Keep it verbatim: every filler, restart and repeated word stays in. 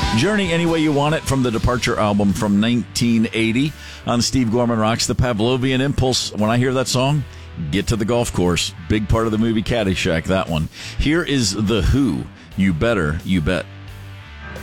Journey Any Way You Want It from the Departure album from nineteen eighty on Steve Gorman Rocks. The Pavlovian Impulse. When I hear that song, get to the golf course. Big part of the movie Caddyshack, that one. Here is The Who. You Better You Bet.